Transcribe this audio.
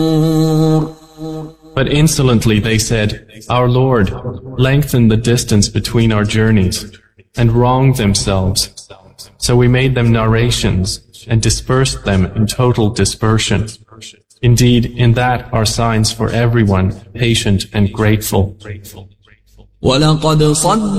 But insolently they said, Our Lord, lengthen the distance between our journeys, and wronged themselves. So we made them narrations, and dispersed them in total dispersion. Indeed, in that are signs for everyone patient and grateful. وَلَقَدْ صَدَّقَ